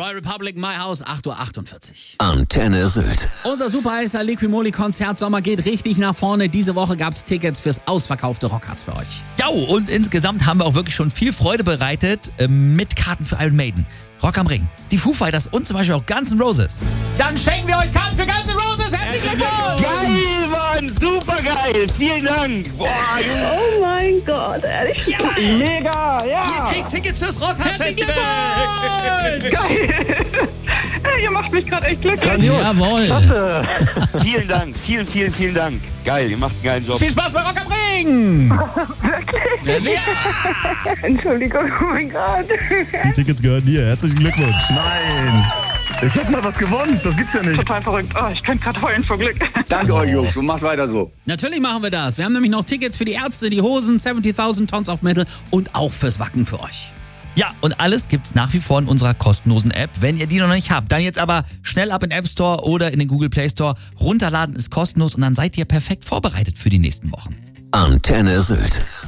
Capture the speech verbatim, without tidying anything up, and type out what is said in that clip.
Royal Republic, My House, acht Uhr achtundvierzig. Antenne Sylt. Unser super heißer Liquimoli-Konzert Sommer geht richtig nach vorne. Diese Woche gab's Tickets fürs ausverkaufte Rockharz für euch. Ja, und insgesamt haben wir auch wirklich schon viel Freude bereitet äh, mit Karten für Iron Maiden, Rock am Ring, die Foo Fighters und zum Beispiel auch Guns N' Roses. Dann schenken wir euch Karten für Guns N' Roses. Herzlichen Glückwunsch! Geil, Mann! Super geil! Vielen Dank! Boah, Junge. Oh mein Gott, ehrlich? Ja! Mega! Ihr Ja! kriegt Tickets fürs Rockharz Festival! Geil! Ey, ihr macht mich gerade echt glücklich. Jawohl! Vielen Dank, vielen, vielen, vielen Dank. Geil, ihr macht einen geilen Job. Viel Spaß bei Rock am Ring! Wirklich? Ja! Entschuldigung, oh mein Gott. Die Tickets gehören dir. Herzlichen Glückwunsch. Nein! Ich hab mal was gewonnen, das gibt's ja nicht. Total verrückt. Oh, ich könnte gerade heulen vor Glück. Danke euch, Jungs, und macht weiter so. Natürlich machen wir das. Wir haben nämlich noch Tickets für die Ärzte, die Hosen, siebzigtausend Tons of Metal und auch fürs Wacken für euch. Ja, und alles gibt's nach wie vor in unserer kostenlosen App. Wenn ihr die noch nicht habt, dann jetzt aber schnell ab in den App Store oder in den Google Play Store. Runterladen ist kostenlos und dann seid ihr perfekt vorbereitet für die nächsten Wochen. Antenne Sylt.